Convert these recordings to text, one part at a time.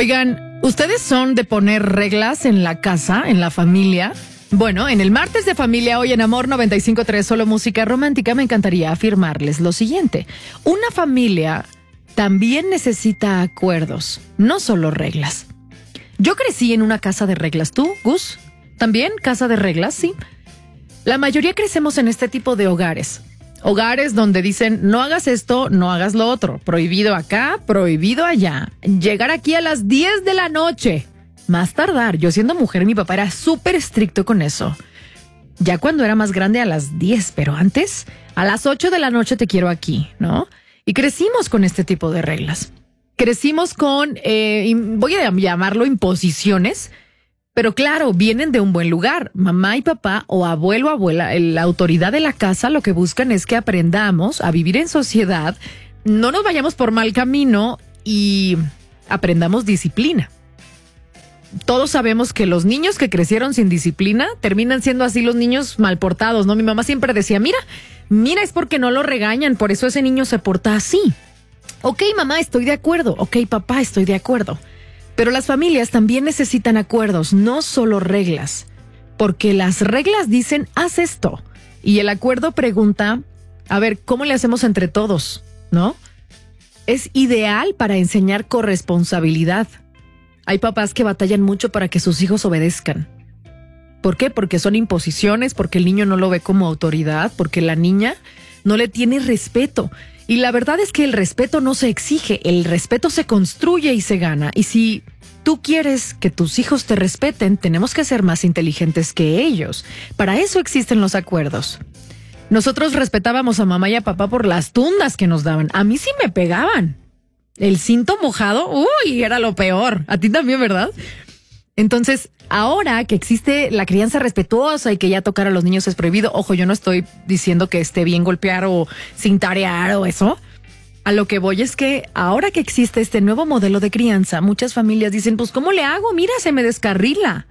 Oigan, ¿ustedes son de poner reglas en la casa, en la familia? Bueno, en el martes de familia, hoy en Amor 95.3, solo música romántica, me encantaría afirmarles lo siguiente. Una familia también necesita acuerdos, no solo reglas. Yo crecí en una casa de reglas. ¿Tú, Gus? ¿También casa de reglas? Sí. La mayoría crecemos en este tipo de hogares. Hogares donde dicen, no hagas esto, no hagas lo otro. Prohibido acá, prohibido allá. Llegar aquí a las 10 de la noche. Más tardar. Yo siendo mujer, mi papá era súper estricto con eso. Ya cuando era más grande a las 10, pero antes, a las 8 de la noche te quiero aquí, ¿no? Y crecimos con este tipo de reglas. Crecimos con, voy a llamarlo imposiciones, pero claro, vienen de un buen lugar. Mamá y papá o abuelo o abuela, la autoridad de la casa, lo que buscan es que aprendamos a vivir en sociedad, no nos vayamos por mal camino y aprendamos disciplina. Todos sabemos que los niños que crecieron sin disciplina terminan siendo así los niños mal portados, ¿no? Mi mamá siempre decía, mira, es porque no lo regañan, por eso ese niño se porta así. Ok, mamá, estoy de acuerdo. Ok, papá, estoy de acuerdo. Pero las familias también necesitan acuerdos, no solo reglas. Porque las reglas dicen, haz esto. Y el acuerdo pregunta, a ver, ¿cómo le hacemos entre todos? ¿No? Es ideal para enseñar corresponsabilidad. Hay papás que batallan mucho para que sus hijos obedezcan. ¿Por qué? Porque son imposiciones, porque el niño no lo ve como autoridad, porque la niña no le tiene respeto. Y la verdad es que el respeto no se exige, el respeto se construye y se gana. Y si tú quieres que tus hijos te respeten, tenemos que ser más inteligentes que ellos. Para eso existen los acuerdos. Nosotros respetábamos a mamá y a papá por las tundas que nos daban. A mí sí me pegaban. El cinto mojado, era lo peor. A ti también, ¿verdad? Entonces, ahora que existe la crianza respetuosa y que ya tocar a los niños es prohibido, ojo, yo no estoy diciendo que esté bien golpear o cintarear o eso. A lo que voy es que ahora que existe este nuevo modelo de crianza, muchas familias dicen, pues, ¿cómo le hago? Mira, se me descarrila.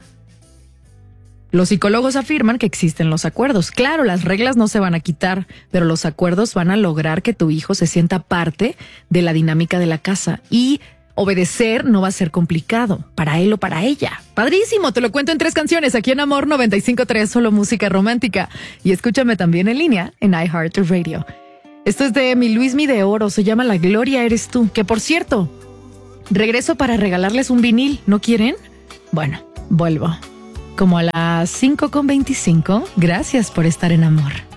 Los psicólogos afirman que existen los acuerdos. Claro, las reglas no se van a quitar, pero los acuerdos van a lograr que tu hijo se sienta parte de la dinámica de la casa y obedecer no va a ser complicado para él o para ella. Padrísimo, te lo cuento en 3 canciones aquí en Amor 95.3, solo música romántica. Y escúchame también en línea en iHeartRadio. Esto es de mi Luismi de Oro, se llama La Gloria Eres Tú. Que por cierto, regreso para regalarles un vinil, ¿no quieren? Bueno, vuelvo. Como a las 5:25, gracias por estar en Amor.